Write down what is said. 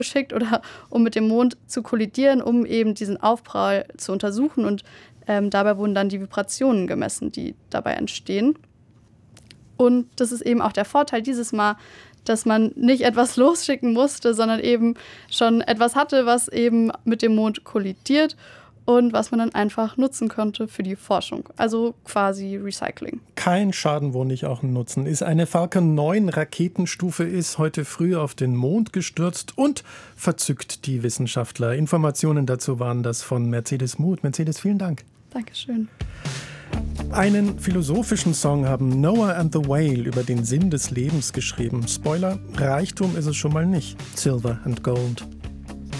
geschickt, oder um mit dem Mond zu kollidieren, um eben diesen Aufprall zu untersuchen. Und dabei wurden dann die Vibrationen gemessen, die dabei entstehen. Und das ist eben auch der Vorteil dieses Mal, dass man nicht etwas losschicken musste, sondern eben schon etwas hatte, was eben mit dem Mond kollidiert und was man dann einfach nutzen konnte für die Forschung. Also quasi Recycling. Kein Schaden, wo nicht auch ein Nutzen ist. Eine Falcon 9 Raketenstufe ist heute früh auf den Mond gestürzt und verzückt die Wissenschaftler. Informationen dazu waren das von Mercedes Muth. Mercedes, vielen Dank. Dankeschön. Einen philosophischen Song haben Noah and the Whale über den Sinn des Lebens geschrieben. Spoiler, Reichtum ist es schon mal nicht. Silver and Gold.